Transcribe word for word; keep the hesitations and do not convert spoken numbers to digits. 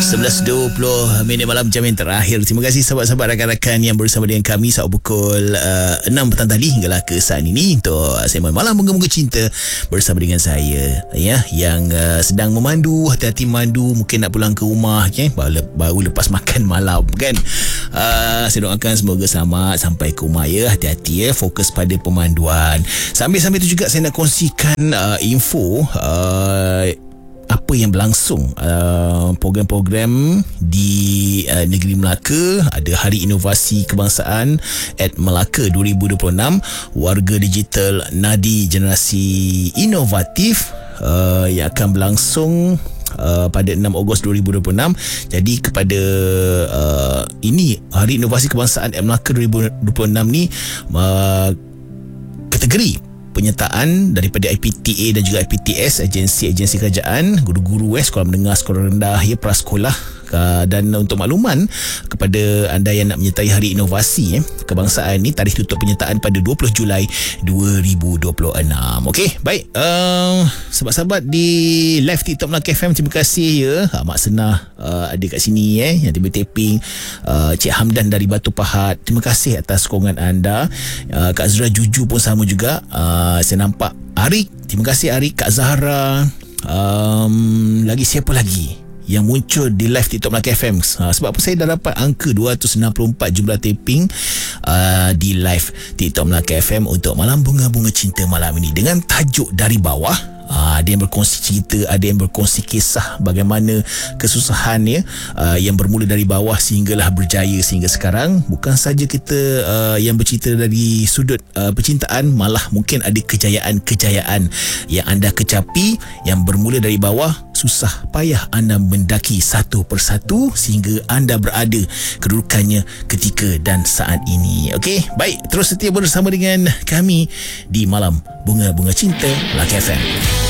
sebelas dua puluh minit malam, jam yang terakhir. Terima kasih sahabat-sahabat, rakan-rakan yang bersama dengan kami saat pukul uh, enam petang tadi hinggalah ke saat ini untuk segmen Malam Bunga-Bunga Cinta bersama dengan saya, ya, yang uh, sedang memandu, hati-hati memandu, mungkin nak pulang ke rumah, okay? baru, baru lepas makan malam kan. Uh, saya doakan semoga selamat sampai ke rumah, ya. Hati-hati, ya, fokus pada pemanduan. Sambil-sambil itu juga saya nak kongsikan uh, info uh, apa yang berlangsung, uh, program-program di uh, negeri Melaka. Ada Hari Inovasi Kebangsaan at Melaka dua ribu dua puluh enam, Warga Digital Nadi Generasi Inovatif, uh, yang akan berlangsung Uh, pada enam Ogos dua ribu dua puluh enam. Jadi kepada uh, ini Hari Inovasi Kebangsaan at Melaka dua ribu dua puluh enam ni, uh, kategori penyertaan daripada I P T A dan juga I P T S, agensi-agensi kerajaan, guru-guru, eh, sekolah menengah, sekolah rendah, ya, prasekolah. Uh, dan untuk makluman kepada anda yang nak menyertai Hari Inovasi eh, Kebangsaan ni, tarikh tutup penyertaan pada dua puluh Julai dua ribu dua puluh enam. Okey, baik, uh, sahabat-sahabat di live TikTok Melaka F M, terima kasih, ya. ha, Mak Senah uh, ada kat sini, eh, yang tiba taping, uh, Cik Hamdan dari Batu Pahat, terima kasih atas sokongan anda. uh, Kak Zura Juju pun sama juga. uh, Saya nampak Arik, terima kasih Arik. Kak Zahra, um, lagi siapa lagi yang muncul di live TikTok Melaka F M? Ha, sebab apa saya dah dapat angka dua ratus enam puluh empat jumlah taping uh, di live TikTok Melaka F M untuk Malam Bunga-Bunga Cinta malam ini dengan tajuk Dari Bawah. Uh, ada yang berkongsi cerita, ada yang berkongsi kisah bagaimana kesusahannya, uh, yang bermula dari bawah sehinggalah berjaya sehingga sekarang. Bukan saja kita uh, yang bercerita dari sudut uh, percintaan, malah mungkin ada kejayaan-kejayaan yang anda kecapi yang bermula dari bawah. Susah payah anda mendaki satu persatu sehingga anda berada kedudukannya ketika dan saat ini. Okey, baik, terus setia bersama dengan kami di Malam Bunga-Bunga Cinta Melaka F M.